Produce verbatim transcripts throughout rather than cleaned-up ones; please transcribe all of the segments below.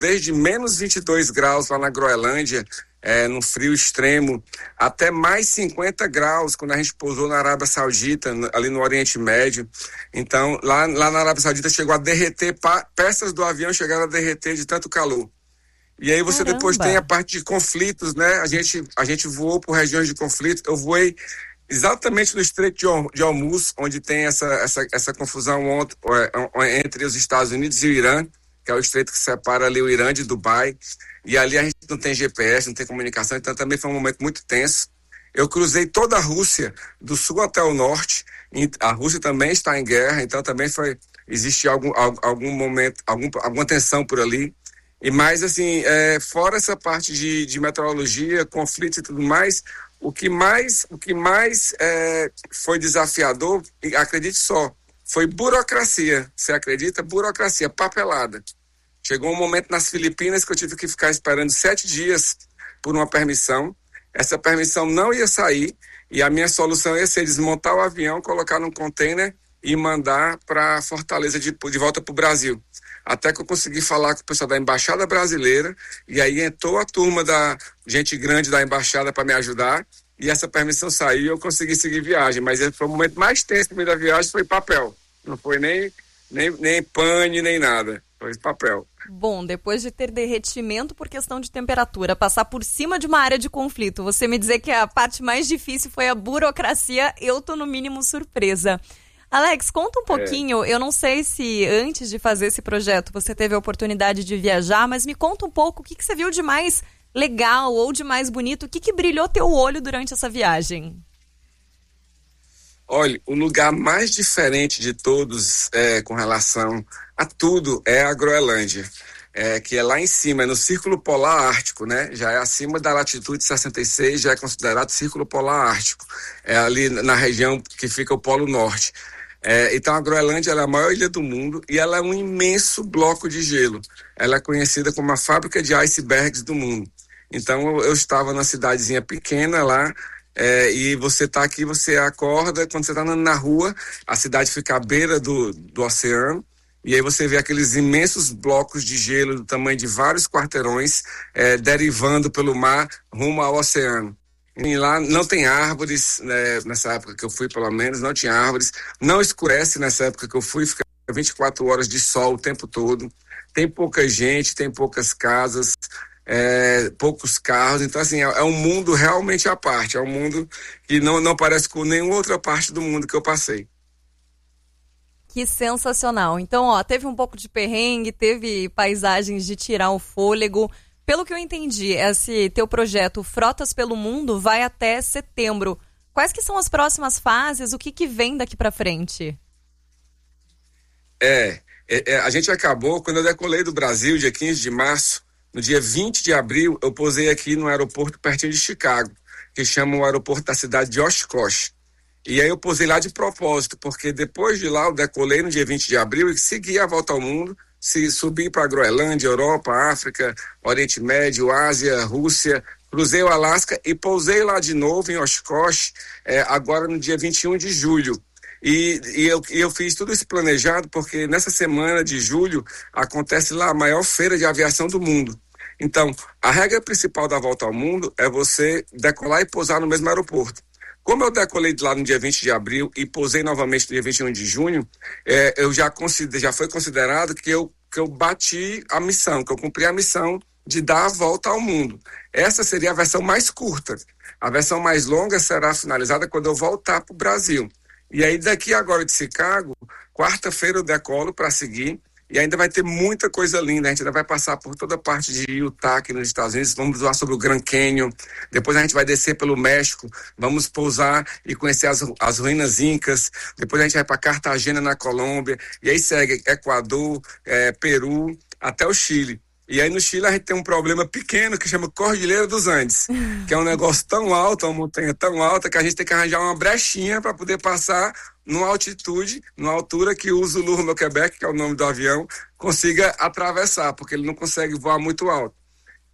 desde menos vinte e dois graus lá na Groenlândia, é, no frio extremo, até mais cinquenta graus quando a gente pousou na Arábia Saudita, ali no Oriente Médio. Então, lá, lá na Arábia Saudita chegou a derreter, peças do avião chegaram a derreter de tanto calor. E aí você Caramba. Depois tem a parte de conflitos, né? A gente, a gente voou por regiões de conflito. Eu voei exatamente no Estreito de Hormuz, onde tem essa, essa, essa confusão entre os Estados Unidos e o Irã, que é o estreito que separa ali o Irã de Dubai. E ali a gente não tem G P S, não tem comunicação, então também foi um momento muito tenso. Eu cruzei toda a Rússia, do sul até o norte. A Rússia também está em guerra, então também foi, existe algum, algum momento, algum, alguma tensão por ali. E mais assim, é, fora essa parte de, de meteorologia, conflitos e tudo mais, o que mais, o que mais é, foi desafiador, acredite só, foi burocracia. Você acredita? Burocracia, papelada. Chegou um momento nas Filipinas que eu tive que ficar esperando sete dias por uma permissão. Essa permissão não ia sair e a minha solução ia ser desmontar o avião, colocar num container e mandar para Fortaleza de, de volta para o Brasil. Até que eu consegui falar com o pessoal da Embaixada Brasileira e aí entrou a turma da gente grande da Embaixada para me ajudar e essa permissão saiu e eu consegui seguir viagem. Mas esse foi o momento mais tenso para mim da viagem, foi papel. Não foi nem, nem, nem pane, nem nada. Foi papel. Bom, depois de ter derretimento por questão de temperatura, passar por cima de uma área de conflito, você me dizer que a parte mais difícil foi a burocracia, eu tô no mínimo surpresa. Alex, conta um pouquinho, é. Eu não sei se antes de fazer esse projeto você teve a oportunidade de viajar, mas me conta um pouco o que, que você viu de mais legal ou de mais bonito, o que, que brilhou teu olho durante essa viagem? Olha, o lugar mais diferente de todos é, com relação a tudo é a Groenlândia, é, que é lá em cima, é no Círculo Polar Ártico, né? Já é acima da latitude sessenta e seis, já é considerado Círculo Polar Ártico, é ali na região que fica o Polo Norte. É, então a Groenlândia ela é a maior ilha do mundo e ela é um imenso bloco de gelo. Ela é conhecida como a fábrica de icebergs do mundo. Então eu, eu estava numa cidadezinha pequena lá, é, e você está aqui, você acorda, quando você está andando na rua, a cidade fica à beira do, do oceano, e aí você vê aqueles imensos blocos de gelo do tamanho de vários quarteirões, é, derivando pelo mar rumo ao oceano. E lá não tem árvores, né, nessa época que eu fui, pelo menos, não tinha árvores. Não escurece nessa época que eu fui, fica vinte e quatro horas de sol o tempo todo. Tem pouca gente, tem poucas casas, é, poucos carros. Então, assim, é, é um mundo realmente à parte. É um mundo que não, não parece com nenhuma outra parte do mundo que eu passei. Que sensacional. Então, ó, teve um pouco de perrengue, teve paisagens de tirar o fôlego. Pelo que eu entendi, esse teu projeto Frotas pelo Mundo vai até setembro. Quais que são as próximas fases? O que, que vem daqui para frente? É, é, a gente acabou, quando eu decolei do Brasil, dia quinze de março, no dia vinte de abril, eu pousei aqui no aeroporto pertinho de Chicago, que chama o aeroporto da cidade de Oshkosh. E aí eu pousei lá de propósito, porque depois de lá eu decolei no dia vinte de abril e segui a volta ao mundo, se subir para a Groenlândia, Europa, África, Oriente Médio, Ásia, Rússia, cruzei o Alasca e pousei lá de novo em Oshkosh, é, agora no dia vinte e um de julho. E, e, eu, e eu fiz tudo isso planejado porque nessa semana de julho acontece lá a maior feira de aviação do mundo. Então, a regra principal da volta ao mundo é você decolar e pousar no mesmo aeroporto. Como eu decolei de lá no dia vinte de abril e pousei novamente no dia vinte e um de junho, é, eu já, consider, já foi considerado que eu, que eu bati a missão, que eu cumpri a missão de dar a volta ao mundo. Essa seria a versão mais curta. A versão mais longa será finalizada quando eu voltar para o Brasil. E aí daqui agora de Chicago, quarta-feira eu decolo para seguir. E ainda vai ter muita coisa linda, a gente ainda vai passar por toda a parte de Utah aqui nos Estados Unidos, vamos voar sobre o Grand Canyon, depois a gente vai descer pelo México, vamos pousar e conhecer as, as ruínas incas, depois a gente vai para Cartagena na Colômbia, e aí segue Equador, é, Peru, até o Chile. E aí no Chile a gente tem um problema pequeno que chama Cordilheira dos Andes, que é um negócio tão alto, uma montanha tão alta, que a gente tem que arranjar uma brechinha para poder passar numa altitude, numa altura que o Zulu no Quebec, que é o nome do avião, consiga atravessar, porque ele não consegue voar muito alto.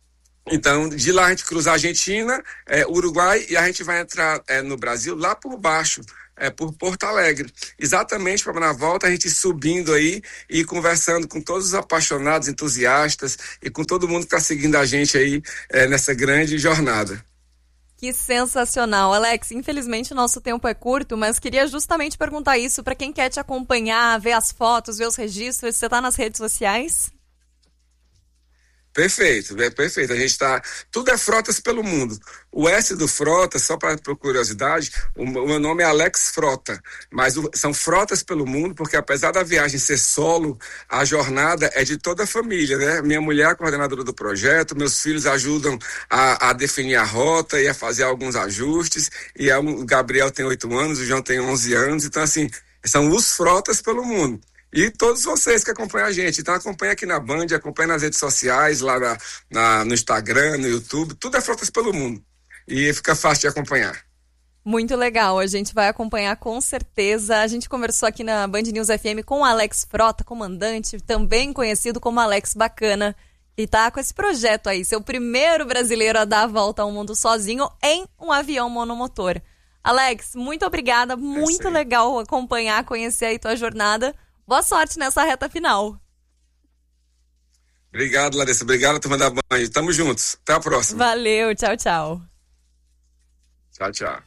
Então, de lá a gente cruza a Argentina, é, Uruguai, e a gente vai entrar é, no Brasil lá por baixo, é, por Porto Alegre. Exatamente para na volta a gente subindo aí e conversando com todos os apaixonados, entusiastas e com todo mundo que está seguindo a gente aí é, nessa grande jornada. Que sensacional, Alex. Infelizmente o nosso tempo é curto, mas queria justamente perguntar isso para quem quer te acompanhar, ver as fotos, ver os registros. Você está nas redes sociais? Perfeito, é perfeito. A gente está. Tudo é Frotas pelo Mundo. O S do Frota, só para curiosidade, o meu nome é Alex Frota, mas o, são Frotas pelo Mundo, porque apesar da viagem ser solo, a jornada é de toda a família, né? Minha mulher é a coordenadora do projeto, meus filhos ajudam a, a definir a rota e a fazer alguns ajustes. E é, o Gabriel tem oito anos, o João tem onze anos, então assim, são os Frotas pelo Mundo. E todos vocês que acompanham a gente. Então acompanha aqui na Band, acompanha nas redes sociais, lá na, na, no Instagram, no YouTube. Tudo é Frotas pelo Mundo. E fica fácil de acompanhar. Muito legal, a gente vai acompanhar com certeza. A gente conversou aqui na Band News F M com o Alex Frota, comandante, também conhecido como Alex Bacana, e tá com esse projeto aí, ser o primeiro brasileiro a dar a volta ao mundo sozinho em um avião monomotor. Alex, muito obrigada, muito é legal acompanhar, conhecer aí tua jornada. Boa sorte nessa reta final. Obrigado, Larissa. Obrigado, turma da Band. Tamo juntos. Até a próxima. Valeu. Tchau, tchau. Tchau, tchau.